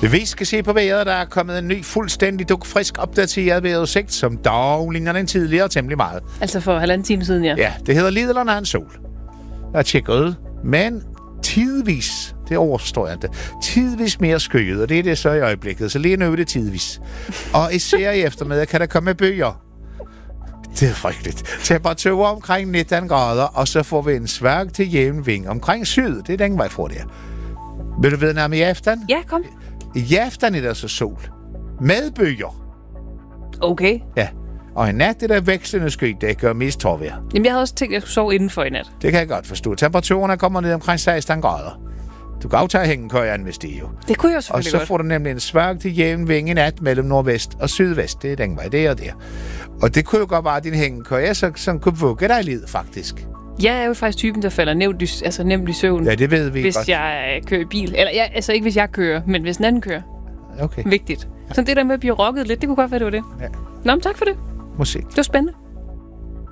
Vi skal se på vejret. Der er kommet en ny, fuldstændig frisk opdateret vejrudsigt, som dog ligner den tidligere temmelig meget. Altså for 1,5 time siden, ja. Ja, det hedder lidt eller anden sol. Jeg har tjekket ud, men tidvis, det overforstår jeg ikke, tidvis mere skyet, og det er det så i øjeblikket, så lige nu er det tidvis. Og især i eftermiddag kan der komme bøger. Det er frygteligt. Temperaturer omkring 19 grader, og så får vi en svag til jævn vind omkring syd. Det er den vej fra der. Vil du vide nærmere i aften? Ja, kom. I aften er der så sol. Med bøger. Okay. Ja. Og i nat er der vekslende sky, det gør mest tårvejr. Jamen, jeg havde også tænkt, at jeg skulle sove indenfor i nat. Det kan jeg godt forstå. Temperaturerne kommer ned omkring 16 grader. Du kan aftage hængekøjeren, hvis det er jo. Det kunne jeg selvfølgelig godt. Og så godt. får du nemlig en svag til jævn vind i nat mellem nordvest og sydvest. Det er den vej, det og der. Og det kunne jo godt være, at din hængekøjer så kunne vugge dig lidt, faktisk. Jeg er jo faktisk typen, der falder nemt i søvn. Ja, det ved vi hvis godt. Jeg kører i bil. Eller altså ikke hvis jeg kører, men hvis en anden kører. Okay. Vigtigt. Så det der med at blive rocket lidt, det kunne godt være, det var det. Ja. Nå, men tak for det. Musik. Det var spændende.